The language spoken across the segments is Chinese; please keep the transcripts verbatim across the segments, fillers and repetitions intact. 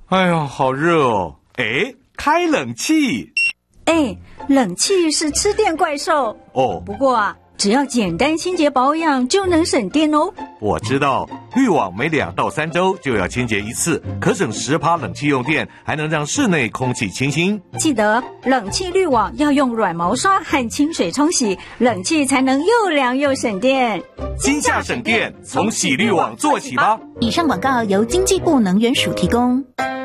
哎呀，好热哦！哎，开冷气。 哎，冷气是吃电怪兽哦。 不过啊，只要简单清洁保养就能省电哦。 我知道，滤网每两到三周就要清洁一次，可省十趴冷气用电，还能让室内空气清新。 记得冷气滤网要用软毛刷和清水冲洗，冷气才能又凉又省电。 今夏省电，从洗滤网做起吧。 以上广告由经济部能源署提供。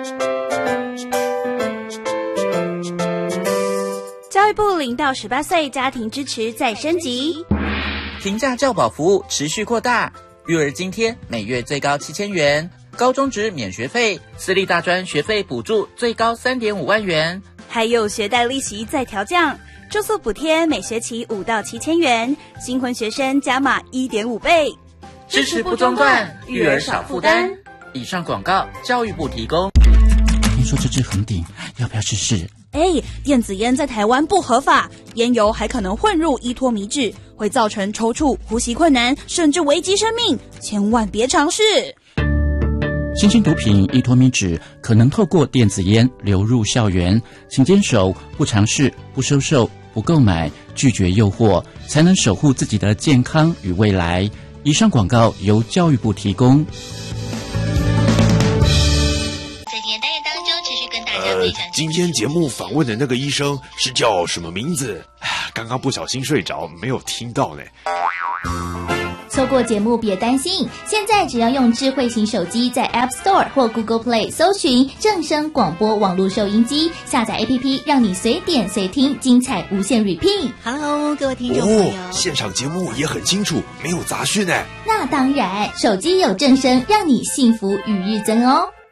教育部零到十八岁家庭支持再升级， 平价教保服务持续扩大，育儿津贴每月最高七千元，高中职免学费，私立大专学费补助最高三点五万元， 还有学贷利息再调降，住宿补贴每学期五到七千元，新婚学生加码一点五倍， 支持不中断，育儿少负担。以上广告教育部提供。 听说这支恒鼎，要不要试试？ 哎，电子烟在台湾不合法，烟油还可能混入依托米脂，会造成抽搐、呼吸困难，甚至危及生命，千万别尝试。 新兴毒品依托米脂可能透过电子烟流入校园，请坚守不尝试、不收受、不购买、拒绝诱惑，才能守护自己的健康与未来。以上广告由教育部提供。 呃，今天节目访问的那个医生是叫什么名字？刚刚不小心睡着，没有听到呢。 错过节目别担心，现在只要用智慧型手机在 App Store 或 Google Play 搜寻正声广播网络收音机，下载 A P P 让你随点随听，精彩无限 repeat。 Hello， 各位听众朋友， 哦，现场节目也很清楚，没有杂讯呢。 那当然，手机有正声，让你幸福与日增哦。